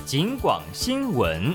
警广新闻。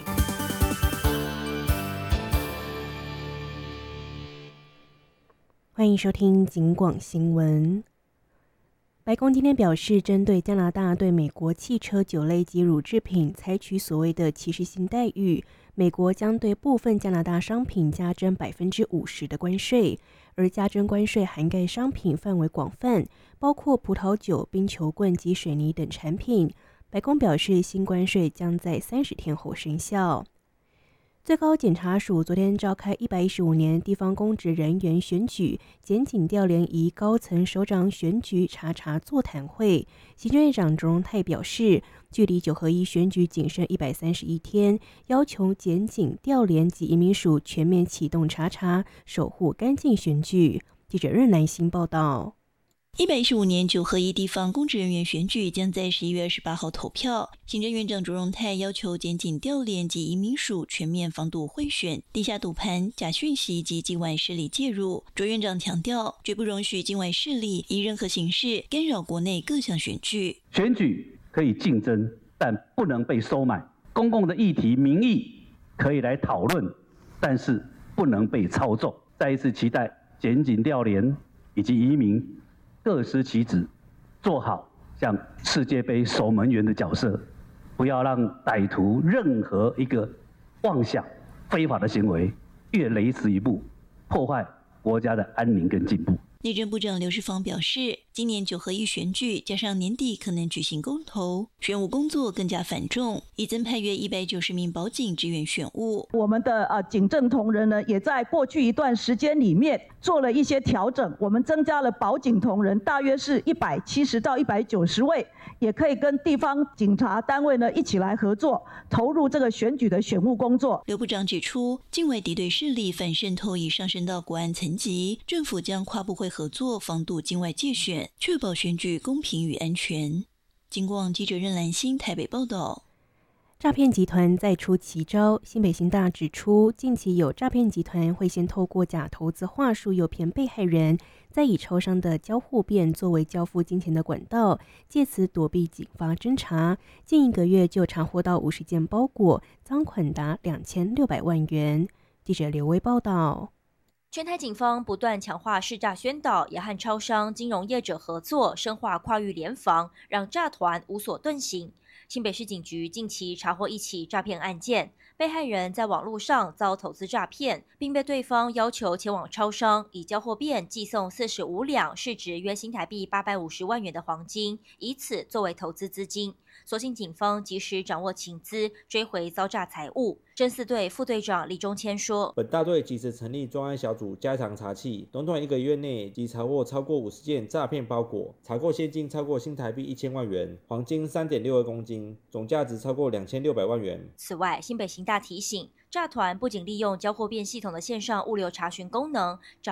欢迎收听警广新闻。白宫今天表示，针对加拿大对美国汽车、酒类及乳制品采取所谓的歧视性待遇，美国将对部分加拿大商品加征50%的关税，而加征关税涵盖商品范围广泛，包括葡萄酒、冰球棍及水泥等产品。白宫表示，新关税将在30天后生效。最高检察署昨天召开115年地方公职人员选举检警调联仪高层首长选举查座谈会，行政院长卓荣泰表示，距离9合1选举仅剩131天，要求检警调联及移民署全面启动查，守护干净选举。记者任兰心报道。 115年9合1地方公职人员选举将在11月28号投票。行政院长卓荣泰要求检警调联及移民署全面防堵贿选、地下赌盘、假讯息及境外势力介入。卓院长强调，绝不容许境外势力以任何形式干扰国内各项选举。 选举可以竞争，但不能被收买。公共的议题、民意可以来讨论，但是不能被操纵。再一次期待检警调联以及移民各司其职，做好像世界杯守门员的角色，不要让歹徒任何一个妄想非法的行为越雷池一步，破坏国家的安宁跟进步。 内政部长刘世芳表示，今年9合1选举加上年底可能举行公投，选务工作更加繁重，已增派约190名保警支援选务。 我们的警政同仁呢，也在过去一段时间里面做了一些调整，我们增加了保警同仁，大约是170到190位，也可以跟地方警察单位呢一起来合作，投入这个选举的选务工作。 刘部长指出，境外敌对势力反渗透已上升到国安层级，政府将跨部会合作防堵境外介选，确保选举公平与安全。警广记者任兰心台北报道。 诈骗集团再出奇招，新北刑大指出，近期有诈骗集团会先透过假投资话术诱骗被害人，再以超商的交互便作为交付金钱的管道，借此躲避警方侦查。近1个月就查获到50件包裹，赃款达2600万元。记者刘威报道。 全台警方不断强化识诈宣导，也和超商、金融业者合作，深化跨域联防，让诈团无所遁形。新北市警局近期查获1起诈骗案件，被害人在网络上遭投资诈骗，并被对方要求前往超商以交货便寄送45两市值约新台币850万元的黄金，以此作为投资资金。所幸警方及时掌握情资，追回遭诈财物。侦4队副队长李忠谦说， 本大队及时成立专案小组，加强查缉，短短1个月内即查获超过50件诈骗包裹，查获现金超过新台币1000万元，黄金3.62公斤，总价值超过2600万元。 此外，新北刑大提醒，诈团不仅利用交货便系统的线上物流查询功能，